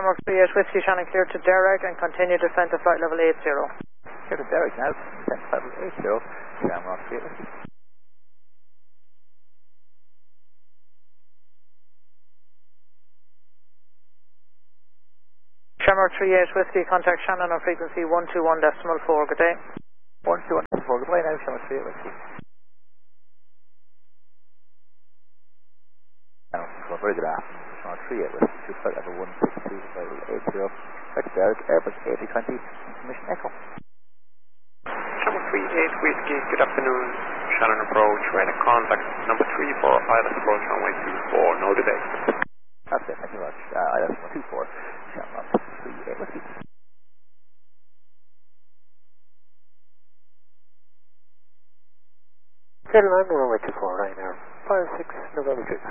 Shamrock 38 Whiskey Shannon clear to Derek and continue descent to flight level 80. Clear to Derek now, descent to level 80, Shamrock 38 Whiskey. Shamrock 38 Whiskey, contact Shannon on frequency 121.4, good day. 121.4, good day now, Shamrock 38 Whiskey. Now, very good afternoon. 38 with flight level 162, flight level 80, right to Derek, Airbus A320, information Echo. Shamrock 38 Whiskey, good afternoon. Shannon approach, radar contact number 34, ILS approach runway 24, no delay. That's it, thank you very much. ILS 124, Shamrock 38 Whiskey. Gentlemen, runway 24, Ryanair 56, November 6.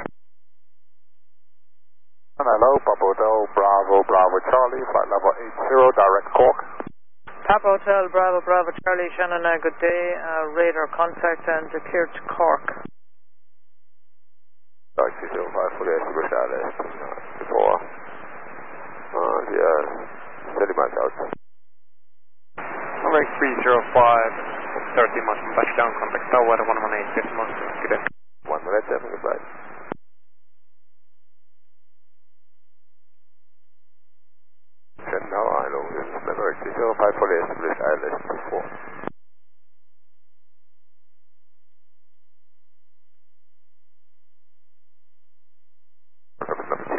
Hello, Papa Hotel, Bravo Charlie, flight level 80, direct Cork. Papa Hotel, Bravo Charlie, Shannon, good day. Radar contact and clear to Cork. Taxi 05 for the British Airways, before. Yeah, steady miles out. Runway 305, 30 miles from touchdown, contact tower 118, 50 miles, good day. 117, goodbye. No, I know, this is Memory 305 for the British Airways, before.